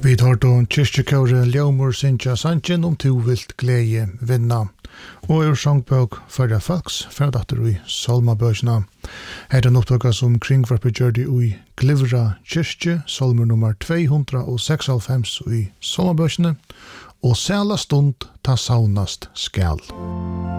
Vi tar då kyrkjekåre Ljomor Sintja Sanchen om to vilt glede vinna. Og sångbøk førre folks, ferdatter i Salmabøkene. Her er opptaket som kringvarpet gjør det i Glivra kyrkje, salmer nummer 296 i Salmabøkene, og sæla stund ta saunast skal.